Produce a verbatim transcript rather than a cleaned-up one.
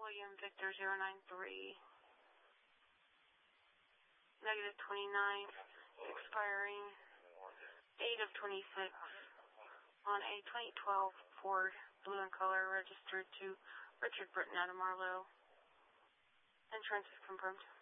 William Victor zero nine three. Negative twenty-nine, expiring eight of twenty-six on a twenty twelve Ford blue in color registered to Richard Britton out of Marlowe. Insurance is confirmed.